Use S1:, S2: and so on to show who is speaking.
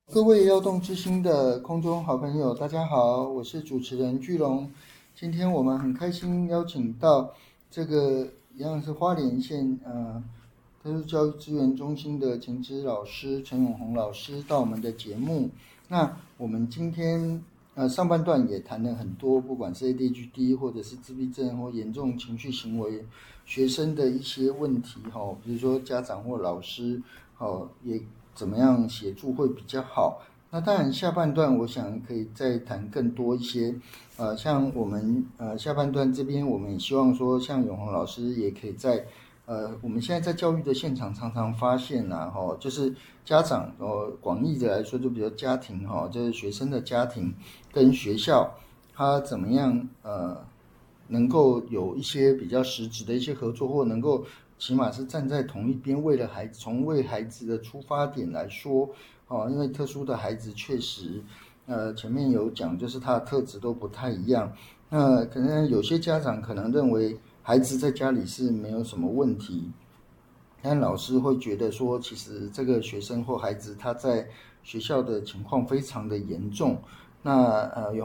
S1: 各位要动之星的空中好朋友，大家好，我是主持人巨龙。今天我们很开心邀请到这个一样是花莲县特殊教育资源中心的情资老师陈永红老师到我们的节目。那我们今天上半段也谈了很多，不管是 ADHD 或者是自闭症或严重情绪行为学生的一些问题比如说家长或老师也怎么样协助会比较好。那当然下半段我想可以再谈更多一些像我们下半段这边我们也希望说像永红老师也可以在我们现在在教育的现场常常发现就是家长广义的来说，就比如家庭就是学生的家庭跟学校，他怎么样能够有一些比较实质的一些合作，或能够起码是站在同一边，为了孩子，从为孩子的出发点来说因为特殊的孩子确实前面有讲，就是他的特质都不太一样。那可能有些家长可能认为孩子在家里是没有什么问题，但老师会觉得说，其实这个学生或孩子他在学校的情况非常的严重。那永